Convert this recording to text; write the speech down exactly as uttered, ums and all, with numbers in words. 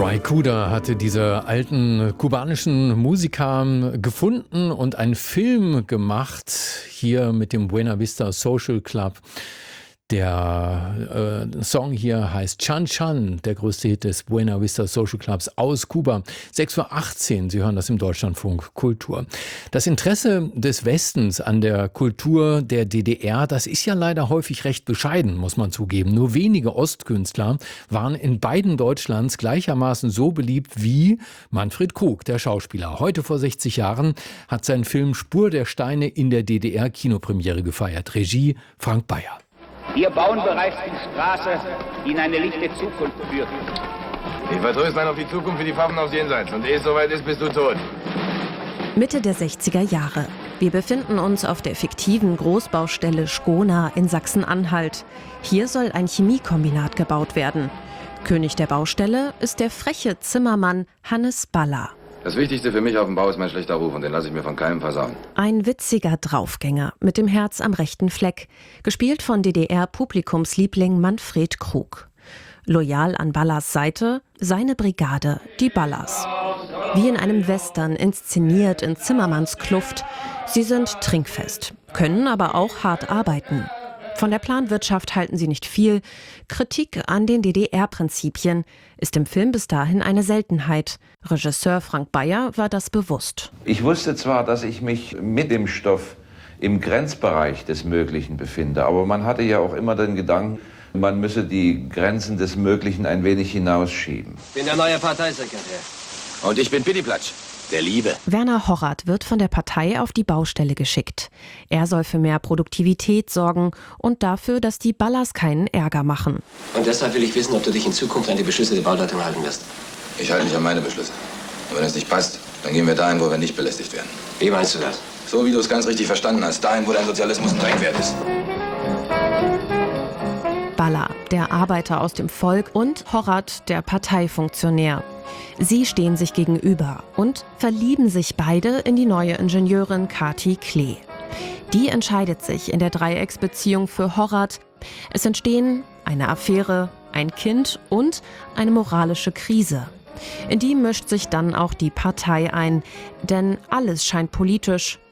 Ray Cooder hatte diese alten kubanischen Musiker gefunden und einen Film gemacht, hier mit dem Buena Vista Social Club. Der äh, Song hier heißt Chan Chan, der größte Hit des Buena Vista Social Clubs aus Kuba. sechs Uhr achtzehn, Sie hören das im Deutschlandfunk Kultur. Das Interesse des Westens an der Kultur der D D R, das ist ja leider häufig recht bescheiden, muss man zugeben. Nur wenige Ostkünstler waren in beiden Deutschlands gleichermaßen so beliebt wie Manfred Krug, der Schauspieler. Heute vor sechzig Jahren hat sein Film Spur der Steine in der D D R Kinopremiere gefeiert. Regie Frank Bayer. Wir bauen bereits die Straße, die in eine lichte Zukunft führt. Ich vertröste dann auf die Zukunft für die Pfaffen aufs Jenseits. Und ehe es soweit ist, bist du tot. Mitte der sechziger Jahre. Wir befinden uns auf der fiktiven Großbaustelle Schkona in Sachsen-Anhalt. Hier soll ein Chemiekombinat gebaut werden. König der Baustelle ist der freche Zimmermann Hannes Baller. Das Wichtigste für mich auf dem Bau ist mein schlechter Ruf und den lasse ich mir von keinem versauen. Ein witziger Draufgänger mit dem Herz am rechten Fleck, gespielt von D D R-Publikumsliebling Manfred Krug. Loyal an Ballers Seite seine Brigade, die Ballers. Wie in einem Western inszeniert in Zimmermanns Kluft. Sie sind trinkfest, können aber auch hart arbeiten. Von der Planwirtschaft halten sie nicht viel. Kritik an den D D R-Prinzipien ist im Film bis dahin eine Seltenheit. Regisseur Frank Bayer war das bewusst. Ich wusste zwar, dass ich mich mit dem Stoff im Grenzbereich des Möglichen befinde, aber man hatte ja auch immer den Gedanken, man müsse die Grenzen des Möglichen ein wenig hinausschieben. Ich bin der neue Parteisekretär. Und ich bin Pittiplatsch, der Liebe. Werner Horrath wird von der Partei auf die Baustelle geschickt. Er soll für mehr Produktivität sorgen und dafür, dass die Ballers keinen Ärger machen. Und deshalb will ich wissen, ob du dich in Zukunft an die Beschlüsse der Bauleitung halten wirst. Ich halte mich an meine Beschlüsse. Und wenn es nicht passt, dann gehen wir dahin, wo wir nicht belästigt werden. Wie meinst du das? So wie du es ganz richtig verstanden hast. Dahin, wo dein Sozialismus ein Dreck wert ist. Baller, der Arbeiter aus dem Volk, und Horrath, der Parteifunktionär. Sie stehen sich gegenüber und verlieben sich beide in die neue Ingenieurin Kati Klee. Die entscheidet sich in der Dreiecksbeziehung für Horrath. Es entstehen eine Affäre, ein Kind und eine moralische Krise. In die mischt sich dann auch die Partei ein, denn alles scheint politisch,